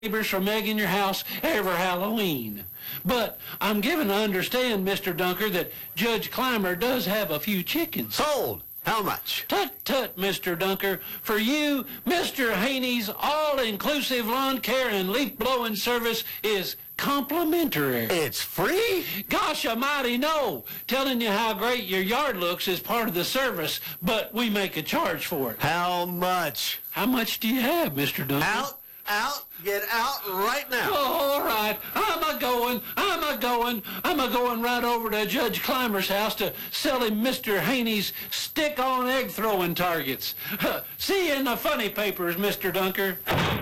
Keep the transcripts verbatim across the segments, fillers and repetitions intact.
neighbors from egging your house every Halloween. But I'm given to understand, Mister Dunker, that Judge Clymer does have a few chickens. Sold. How much? Tut, tut, Mister Dunker. For you, Mister Haney's all-inclusive lawn care and leaf-blowing service is complimentary. It's free? Gosh almighty, no. Telling you how great your yard looks is part of the service, but we make a charge for it. How much? How much do you have, Mister Dunker? Out, out, get out right now. Oh, all right. I'm a-going, I'm a-going, I'm a-going right over to Judge Clymer's house to sell him Mister Haney's stick-on egg-throwing targets. See you in the funny papers, Mister Dunker.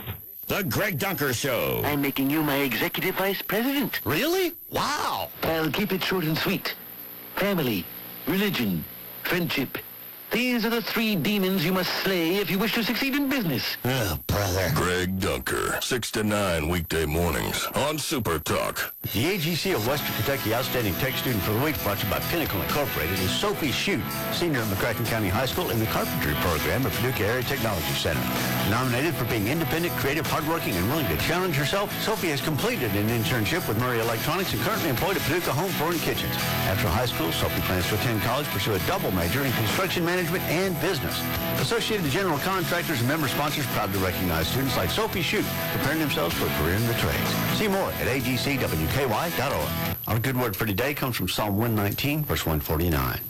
The Greg Dunker Show. I'm making you my executive vice president. Really? Wow. I'll keep it short and sweet. Family, religion, friendship. These are the three demons you must slay if you wish to succeed in business. Oh, brother. Greg Dunker, six to nine weekday mornings on Super Talk. The A G C of Western Kentucky Outstanding Tech Student for the Week, brought to you by Pinnacle Incorporated, is Sophie Shute, senior at McCracken County High School in the carpentry program at Paducah Area Technology Center. Nominated for being independent, creative, hardworking, and willing to challenge herself, Sophie has completed an internship with Murray Electronics and currently employed at Paducah Home Flooring Kitchens. After high school, Sophie plans to attend college, pursue a double major in construction management and business. Associated General Contractors and member sponsors proud to recognize students like Sophie Shute preparing themselves for a career in the trades. See more at A G C W K Y dot org. Our good word for today comes from Psalm one nineteen, verse one forty-nine.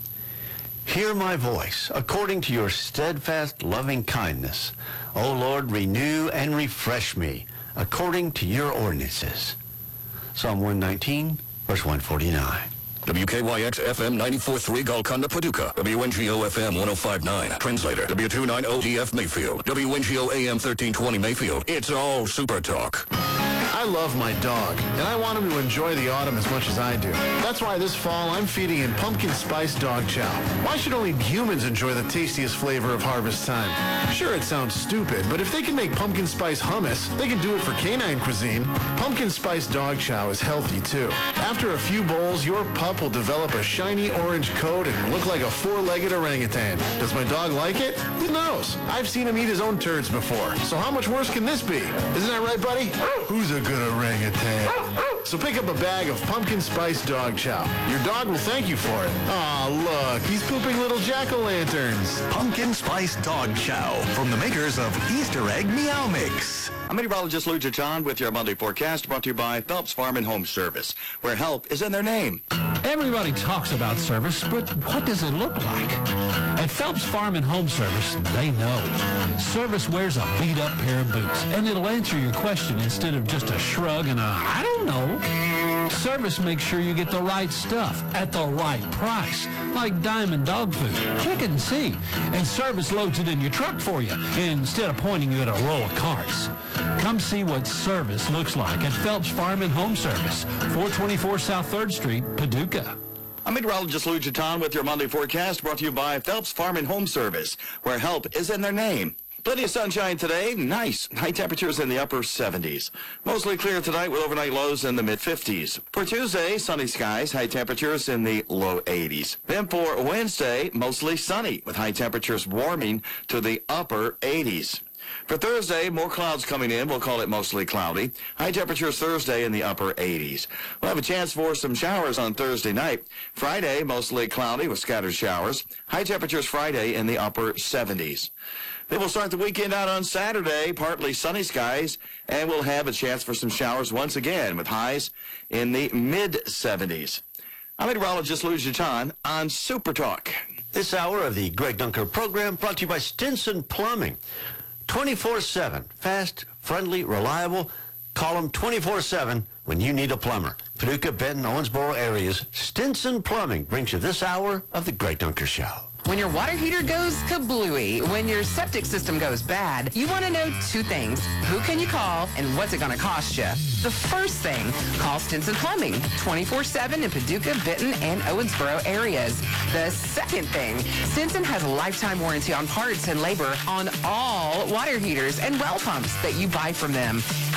Hear my voice, according to your steadfast loving kindness. O Lord, renew and refresh me, according to your ordinances. Psalm one nineteen, verse one forty-nine. W K Y X F M ninety-four point three Golconda, Paducah. W N G O F M one oh five point nine. Translator. W two ninety D F Mayfield. W N G O A M thirteen twenty Mayfield. It's all Super Talk. I love my dog, and I want him to enjoy the autumn as much as I do. That's why this fall I'm feeding him pumpkin spice dog chow. Why should only humans enjoy the tastiest flavor of harvest time? Sure, it sounds stupid, but if they can make pumpkin spice hummus, they can do it for canine cuisine. Pumpkin spice dog chow is healthy too. After a few bowls, your pup will develop a shiny orange coat and look like a four-legged orangutan. Does my dog like it? Who knows? I've seen him eat his own turds before, so how much worse can this be? Isn't that right, buddy? Who's a good orangutan? So pick up a bag of pumpkin spice dog chow. Your dog will thank you for it. Aw, look, he's pooping little jack-o'-lanterns. Pumpkin spice dog chow from the makers of Easter Egg Meow Mix. I'm meteorologist Lou John with your Monday forecast, brought to you by Phelps Farm and Home Service, where help is in their name. Everybody talks about service, but what does it look like? At Phelps Farm and Home Service, they know. Service wears a beat-up pair of boots, and it'll answer your question instead of just a shrug and a, I don't know. Service makes sure you get the right stuff at the right price, like Diamond Dog Food. Check it and see. And Service loads it in your truck for you instead of pointing you at a row of carts. Come see what service looks like at Phelps Farm and Home Service, four twenty-four South third Street, Paducah. I'm meteorologist Lou John with your Monday forecast, brought to you by Phelps Farm and Home Service, where help is in their name. Plenty of sunshine today. Nice. High temperatures in the upper seventies. Mostly clear tonight with overnight lows in the mid-fifties. For Tuesday, sunny skies, high temperatures in the low eighties. Then for Wednesday, mostly sunny with high temperatures warming to the upper eighties. For Thursday, more clouds coming in. We'll call it mostly cloudy. High temperatures Thursday in the upper eighties. We'll have a chance for some showers on Thursday night. Friday, mostly cloudy with scattered showers. High temperatures Friday in the upper seventies. Then we'll start the weekend out on Saturday, partly sunny skies, and we'll have a chance for some showers once again with highs in the mid-seventies. I'm meteorologist Lou John on Super Talk. This hour of the Greg Dunker program brought to you by Stinson Plumbing. twenty-four seven. Fast, friendly, reliable. Call them twenty-four seven when you need a plumber. Paducah, Benton, Owensboro areas. Stinson Plumbing brings you this hour of the Greg Dunker Show. When your water heater goes kablooey, when your septic system goes bad, you want to know two things. Who can you call and what's it going to cost you? The first thing, call Stinson Plumbing, twenty-four seven in Paducah, Benton, and Owensboro areas. The second thing, Stinson has a lifetime warranty on parts and labor on all water heaters and well pumps that you buy from them.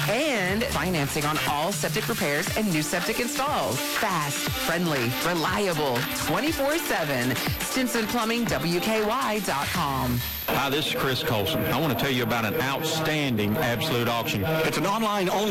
And financing on all septic repairs and new septic installs. Fast, friendly, reliable, twenty-four seven. Stinson Plumbing W K Y dot com. Hi, this is Chris Colson. I want to tell you about an outstanding Absolute Auction. It's an online only